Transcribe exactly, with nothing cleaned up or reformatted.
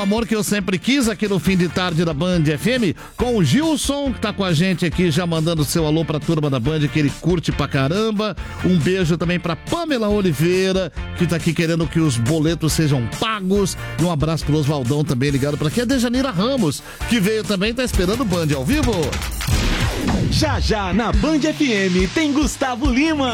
amor que eu sempre quis aqui no fim de tarde da Band F M, com o Gilson, que tá com a gente aqui já mandando seu alô pra turma da Band, que ele curte pra caramba. Um beijo também pra Pamela Oliveira, que tá aqui querendo que os boletos sejam pagos. E um abraço pro Oswaldão também ligado pra aqui. A Dejanira Ramos, que veio também, tá esperando o Band ao vivo. Já já na Band F M tem Gustavo Lima.